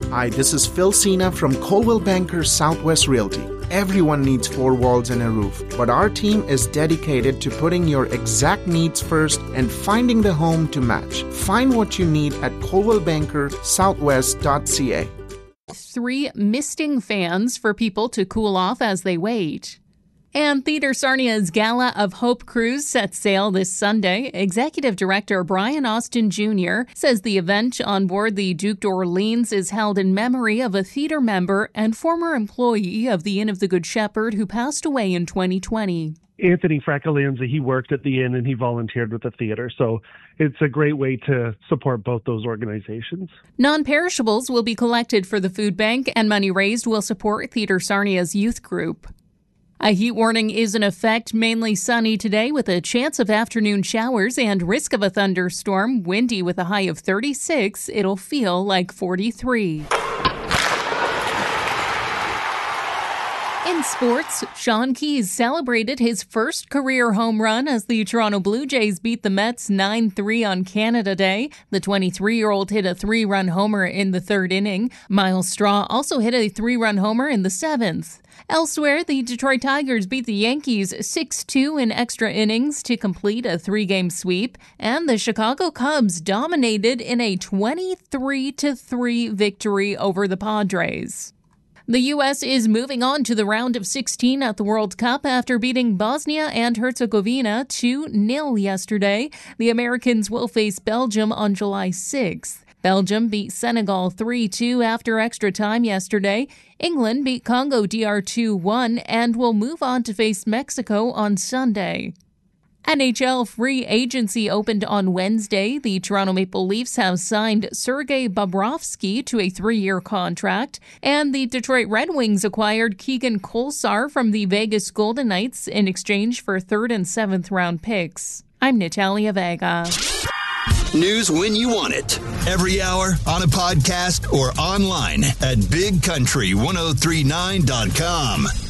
Hi, this is Phil Cena from Coldwell Banker Southwest Realty. Everyone needs 4 walls and a roof, but our team is dedicated to putting your exact needs first and finding the home to match. Find what you need at coldwellbankersouthwest.ca. 3 misting fans for people to cool off as they wait. And Theatre Sarnia's Gala of Hope cruise sets sail this Sunday. Executive Director Brian Austin Jr. says the event on board the Duke d'Orleans is held in memory of a theater member and former employee of the Inn of the Good Shepherd who passed away in 2020. Anthony Fraccalanza, he worked at the inn and he volunteered with the theater. So it's a great way to support both those organizations. Non-perishables will be collected for the food bank, and money raised will support Theatre Sarnia's youth group. A heat warning is in effect, mainly sunny today with a chance of afternoon showers and risk of a thunderstorm, windy with a high of 36. It'll feel like 43. In sports, Sean Keyes celebrated his first career home run as the Toronto Blue Jays beat the Mets 9-3 on Canada Day. The 23-year-old hit a 3-run homer in the 3rd inning. Miles Straw also hit a 3-run homer in the 7th. Elsewhere, the Detroit Tigers beat the Yankees 6-2 in extra innings to complete a 3-game sweep, and the Chicago Cubs dominated in a 23-3 victory over the Padres. The U.S. is moving on to the round of 16 at the World Cup after beating Bosnia and Herzegovina 2-0 yesterday. The Americans will face Belgium on July 6th. Belgium beat Senegal 3-2 after extra time yesterday. England beat Congo DR 2-1 and will move on to face Mexico on Sunday. NHL free agency opened on Wednesday. The Toronto Maple Leafs have signed Sergei Bobrovsky to a 3-year contract, and the Detroit Red Wings acquired Keegan Kolesar from the Vegas Golden Knights in exchange for 3rd and 7th round picks. I'm Natalia Vega. News when you want it. Every hour, on a podcast, or online at BigCountry1039.com.